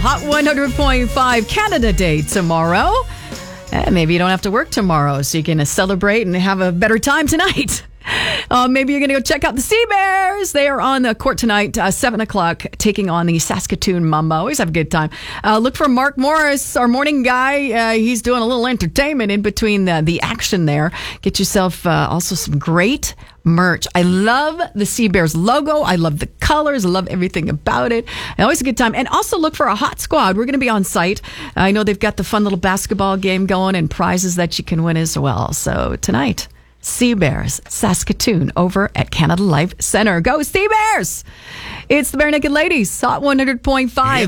Hot 100.5 Canada Day tomorrow. Maybe you don't have to work tomorrow, so you can celebrate and have a better time tonight. Maybe you're going to go check out the Sea Bears. They are on the court tonight, 7 o'clock, taking on the Saskatoon Mamba. Always have a good time. Look for Mark Morris, our morning guy. He's doing a little entertainment in between the action there. Get yourself also some great merch. I love the Sea Bears logo. I love the colors. I love everything about it. Always a good time. And also look for a hot squad. We're going to be on site. I know they've got the fun little basketball game going and prizes that you can win as well. So tonight, Sea Bears, Saskatoon, over at Canada Life Centre. Go Sea Bears! It's the Bare Naked Ladies, Hot 100.5.